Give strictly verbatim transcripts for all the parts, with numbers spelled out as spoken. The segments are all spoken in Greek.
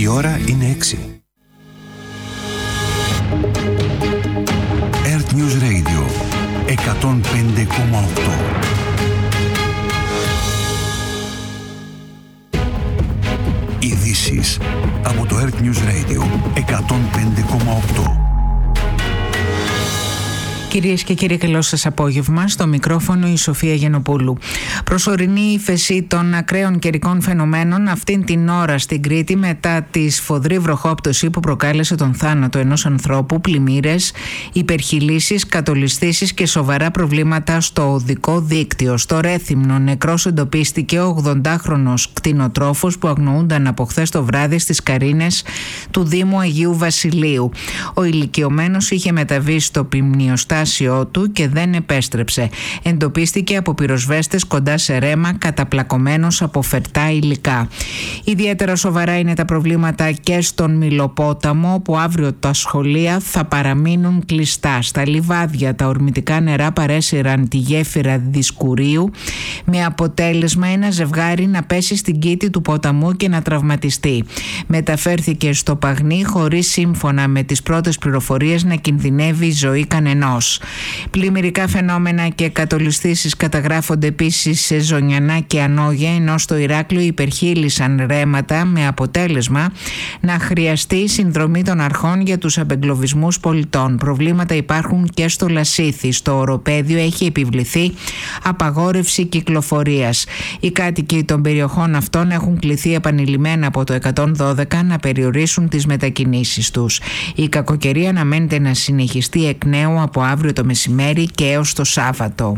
Η ώρα είναι έξι. Earth News Radio εκατόν πέντε κόμμα οκτώ. Ειδήσεις από το Earth News Radio εκατόν πέντε κόμμα οκτώ. Κυρίες και κύριοι, καλό σας απόγευμα. Στο μικρόφωνο η Σοφία Γενοπούλου. Προσωρινή ύφεση των ακραίων καιρικών φαινομένων αυτήν την ώρα στην Κρήτη μετά τη σφοδρή βροχόπτωση που προκάλεσε τον θάνατο ενός ανθρώπου, πλημμύρες, υπερχειλήσεις, κατολισθήσεις και σοβαρά προβλήματα στο οδικό δίκτυο. Στο Ρέθυμνο νεκρός εντοπίστηκε ο ογδοντάχρονος κτηνοτρόφος που αγνοούνταν από χθες το βράδυ στις Καρίνες του Δήμου Αγίου Βασιλείου. Ο ηλικιωμένος είχε μεταβεί στο ποιμνιοστάσιο του και δεν επέστρεψε. Εντοπίστηκε από πυροσβέστες κοντά σε ρέμα, καταπλακωμένος από φερτά υλικά. Ιδιαίτερα σοβαρά είναι τα προβλήματα και στον Μηλοπόταμο, που αύριο τα σχολεία θα παραμείνουν κλειστά. Στα λιβάδια τα ορμητικά νερά παρέσυραν τη γέφυρα Δισκουρίου, με αποτέλεσμα ένα ζευγάρι να πέσει στην κήτη του ποταμού και να τραυματιστεί. Μεταφέρθηκε στο Παγνί χωρίς, σύμφωνα με τις πρώτες πληροφορίες, να κινδυνεύει η ζωή κανενός. Πλημμυρικά φαινόμενα και κατολισθήσεις καταγράφονται επίσης σε Ζωνιανά και Ανόγια, ενώ στο Ηράκλειο υπερχείλησαν ρέματα, με αποτέλεσμα να χρειαστεί η συνδρομή των αρχών για τους απεγκλωβισμούς πολιτών. Προβλήματα υπάρχουν και στο Λασίθι. Στο Οροπέδιο έχει επιβληθεί απαγόρευση κυκλοφορίας. Οι κάτοικοι των περιοχών αυτών έχουν κληθεί επανειλημμένα από το εκατόν δώδεκα να περιορίσουν τις μετακινήσεις τους. Η κακοκαιρία αναμένεται να συνεχιστεί εκ νέου από αύριο το μεσημέρι και έως το Σάββατο.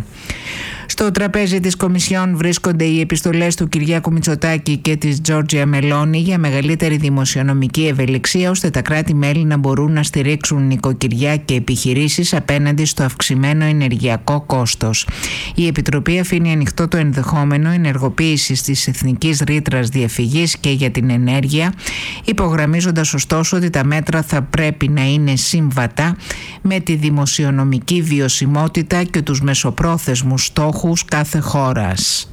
Στο τραπέζι της Κομισιόν βρίσκονται οι επιστολές του Κυριάκου Μητσοτάκη και της Τζόρτζια Μελώνη για μεγαλύτερη δημοσιονομική ευελιξία, ώστε τα κράτη-μέλη να μπορούν να στηρίξουν νοικοκυριά και επιχειρήσεις απέναντι στο αυξημένο ενεργειακό κόστος. Η Επιτροπή αφήνει ανοιχτό το ενδεχόμενο ενεργοποίησης της εθνικής ρήτρας διαφυγής και για την ενέργεια, υπογραμμίζοντας ωστόσο ότι τα μέτρα θα πρέπει να είναι συμβατά με τη δημοσιονομική βιωσιμότητα και τους μεσοπρόθεσμους στόχους κάθε χώρας.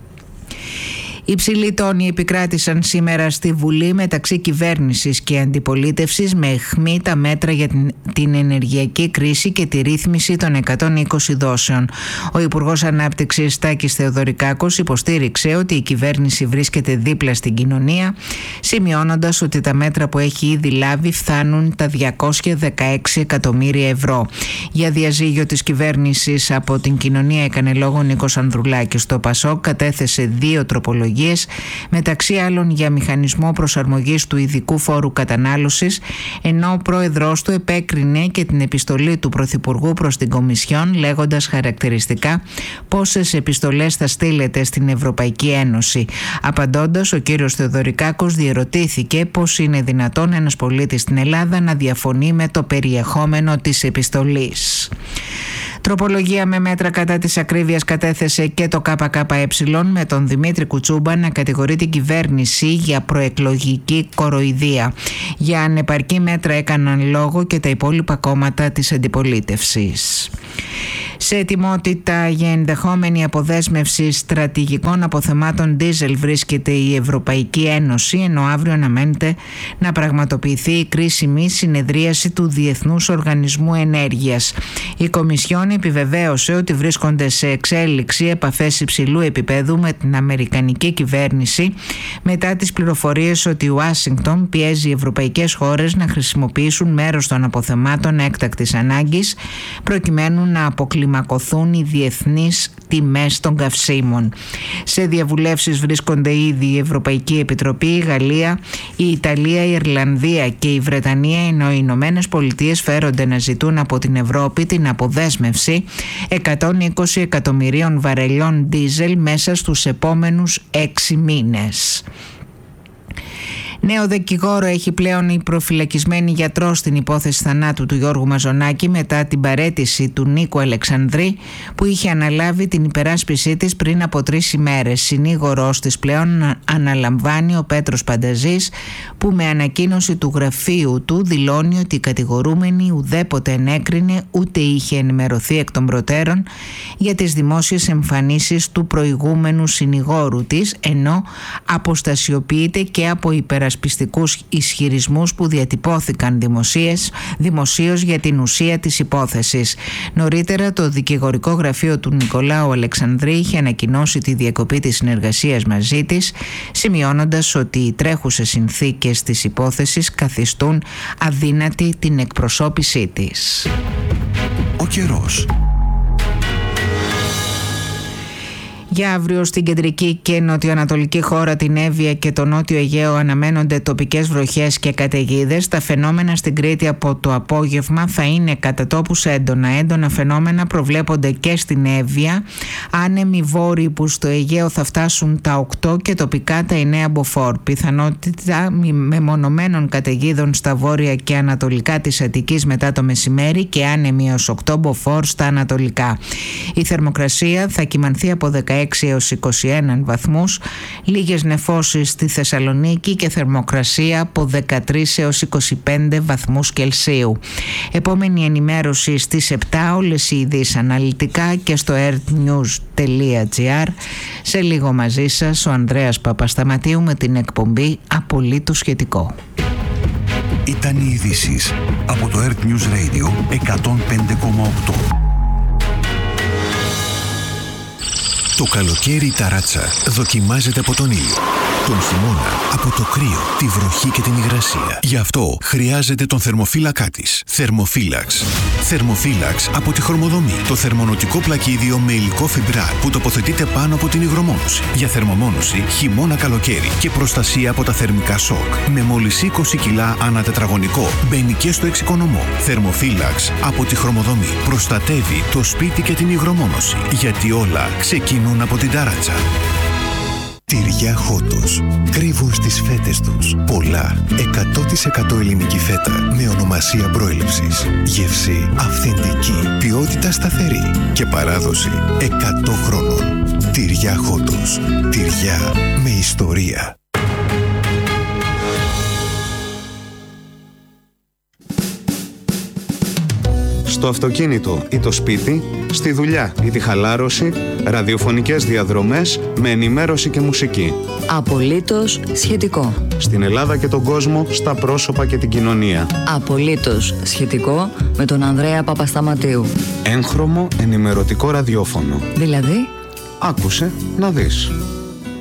Υψηλοί τόνοι επικράτησαν σήμερα στη Βουλή μεταξύ κυβέρνησης και αντιπολίτευσης, με αιχμή τα μέτρα για την, την ενεργειακή κρίση και τη ρύθμιση των εκατόν είκοσι δόσεων. Ο Υπουργός Ανάπτυξης Τάκης Θεοδωρικάκος υποστήριξε ότι η κυβέρνηση βρίσκεται δίπλα στην κοινωνία, σημειώνοντας ότι τα μέτρα που έχει ήδη λάβει φτάνουν τα διακόσια δεκαέξι εκατομμύρια ευρώ. Για διαζύγιο της κυβέρνησης από την κοινωνία έκανε λόγο Νίκος Ανδρουλάκης. Το ΠΑΣΟΚ κατέθεσε δύο τροπολογίες, μεταξύ άλλων για μηχανισμό προσαρμογής του ειδικού φόρου κατανάλωσης, ενώ ο πρόεδρος του επέκρινε και την επιστολή του Πρωθυπουργού προς την Κομισιόν, λέγοντας χαρακτηριστικά πόσες επιστολές θα στείλετε στην Ευρωπαϊκή Ένωση. Απαντώντας, ο κύριος Θεοδωρικάκος διερωτήθηκε πώς είναι δυνατόν ένας πολίτης στην Ελλάδα να διαφωνεί με το περιεχόμενο της επιστολής. Τροπολογία με μέτρα κατά της ακρίβειας κατέθεσε και το ΚΚΕ, με τον Δημήτρη Κουτσούμπα να κατηγορεί την κυβέρνηση για προεκλογική κοροϊδία. Για ανεπαρκή μέτρα έκαναν λόγο και τα υπόλοιπα κόμματα της αντιπολίτευσης. Σε ετοιμότητα για ενδεχόμενη αποδέσμευση στρατηγικών αποθεμάτων ντίζελ βρίσκεται η Ευρωπαϊκή Ένωση, ενώ αύριο αναμένεται να πραγματοποιηθεί η κρίσιμη συνεδρίαση του Διεθνούς Οργανισμού Ενέργειας. Η Κομισιόν επιβεβαίωσε ότι βρίσκονται σε εξέλιξη επαφές υψηλού επίπεδου με την Αμερικανική κυβέρνηση, μετά τις πληροφορίες ότι η Ουάσιγκτον πιέζει οι ευρωπαϊκές χώρες να χρησιμοποιήσουν μέρος των αποθεμάτων έκτακτης ανάγκης, προκειμένου να αποκλιμακωθούν οι διεθνείς τιμές των καυσίμων. Σε διαβουλεύσεις βρίσκονται ήδη η Ευρωπαϊκή Επιτροπή, η Γαλλία, η Ιταλία, η Ιρλανδία και η Βρετανία, ενώ οι Ηνωμένες Πολιτείες φέρονται να ζητούν από την Ευρώπη την αποδέσμευση εκατόν είκοσι εκατομμυρίων βαρελιών ντίζελ μέσα στους επόμενους έξι μήνες. Νέο δικηγόρο έχει πλέον η προφυλακισμένη γιατρός στην υπόθεση θανάτου του Γιώργου Μαζονάκη μετά την παραίτηση του Νίκου Αλεξανδρή, που είχε αναλάβει την υπεράσπιση της πριν από τρεις ημέρες. Συνήγορος της πλέον αναλαμβάνει ο Πέτρος Πανταζής, που με ανακοίνωση του γραφείου του δηλώνει ότι η κατηγορούμενη ουδέποτε ενέκρινε ούτε είχε ενημερωθεί εκ των προτέρων για τις δημόσιες εμφανίσεις του προηγούμενου συνηγόρου της, ενώ αποστασιοποιείται και από υπερασπιστή υπερασπιστικούς ισχυρισμούς που διατυπώθηκαν δημοσίες, δημοσίως για την ουσία της υπόθεσης. Νωρίτερα το δικηγορικό γραφείο του Νικολάου Αλεξανδρή είχε ανακοινώσει τη διακοπή της συνεργασίας μαζί της, σημειώνοντας ότι οι τρέχουσες συνθήκες της υπόθεσης καθιστούν αδύνατη την εκπροσώπησή της. Ο καιρός. Για αύριο στην κεντρική και νοτιοανατολική χώρα, την Εύβοια και το νότιο Αιγαίο αναμένονται τοπικές βροχές και καταιγίδες. Τα φαινόμενα στην Κρήτη από το απόγευμα θα είναι κατά τόπους έντονα. Έντονα φαινόμενα προβλέπονται και στην Εύβοια. Άνεμοι βόρειοι που στο Αιγαίο θα φτάσουν τα οκτώ και τοπικά τα εννέα μποφόρ. Πιθανότητα μεμονωμένων καταιγίδων στα βόρεια και ανατολικά της Αττικής μετά το μεσημέρι και άνεμοι έως οκτώ μποφόρ στα ανατολικά. Η θερμοκρασία θα κυμανθεί από δεκαέξι έως είκοσι ένα βαθμούς, λίγες νεφώσεις στη Θεσσαλονίκη και θερμοκρασία από δεκατρείς έως είκοσι πέντε βαθμούς Κελσίου. Επόμενη ενημέρωση στις επτά, όλες οι ειδήσεις αναλυτικά και στο earthnews τελεία gr. Σε λίγο μαζί σας ο Ανδρέας Παπασταματίου με την εκπομπή Απολύτως Σχετικό. Ήταν οι ειδήσεις από το Earth News Radio εκατόν πέντε κόμμα οκτώ. Το καλοκαίρι η ταράτσα δοκιμάζεται από τον ήλιο. Τον χειμώνα από το κρύο, τη βροχή και την υγρασία. Γι' αυτό χρειάζεται τον θερμοφύλακά της. Θερμοφύλαξ. Θερμοφύλαξ από τη Χρωμοδομή. Το θερμονοτικό πλακίδιο με υλικό φιμπράρ που τοποθετείται πάνω από την υγρομόνωση. Για θερμομόνωση χειμώνα καλοκαίρι και προστασία από τα θερμικά σοκ. Με μόλις είκοσι κιλά ανά τετραγωνικό. Μπαίνει και στο εξοικονομό. Θερμοφύλαξ από τη Χρωμοδομή. Προστατεύει το σπίτι και την υγρομόνωση. Γιατί όλα ξεκινούν από την ταράτσα. Τυριά Χότος. Κρύβουν στις φέτες τους πολλά εκατό τοις εκατό ελληνική φέτα με ονομασία προέλευσης. Γεύση αυθεντική, ποιότητα σταθερή και παράδοση εκατό χρόνων. Τυριά Χότος. Τυριά με ιστορία. Στο αυτοκίνητο ή το σπίτι, στη δουλειά ή τη χαλάρωση, ραδιοφωνικές διαδρομές με ενημέρωση και μουσική. Απολύτως σχετικό. Στην Ελλάδα και τον κόσμο, στα πρόσωπα και την κοινωνία. Απολύτως σχετικό με τον Ανδρέα Παπασταματίου. Έγχρωμο ενημερωτικό ραδιόφωνο. Δηλαδή, άκουσε να δεις.